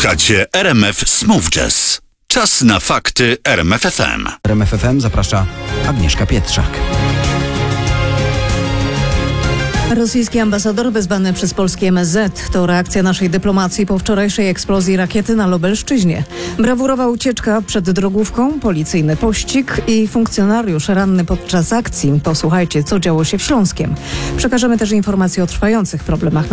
Słuchacie RMF Smooth Jazz. Czas na fakty RMF FM. RMF FM zaprasza Agnieszka Pietrzak. Rosyjski ambasador wezwany przez polskie MSZ to reakcja naszej dyplomacji po wczorajszej eksplozji rakiety na Lubelszczyźnie. Brawurowa ucieczka przed drogówką, policyjny pościg i funkcjonariusz ranny podczas akcji. Posłuchajcie, co działo się w Śląskiem. Przekażemy też informacje o trwających problemach